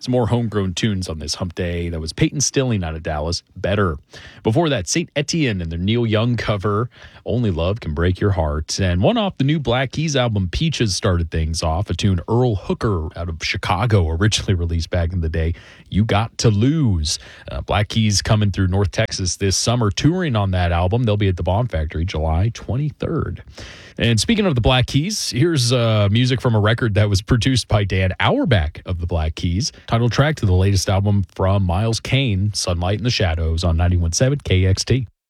Some more homegrown tunes on this hump day. That was Peyton Stilling out of Dallas, Better. Before that, St. Etienne and their Neil Young cover, Only Love Can Break Your Heart. And one off the new Black Keys album, Peaches, started things off. A tune Earl Hooker out of Chicago, originally released back in the day, You Got to Lose. Black Keys coming through North Texas this summer, touring on that album. They'll be at the Bomb Factory July 23rd. And speaking of the Black Keys, here's music from a record that was produced by Dan Auerbach of the Black Keys. Title track to the latest album from Miles Kane, Sunlight in the Shadows on 91.7 KXT.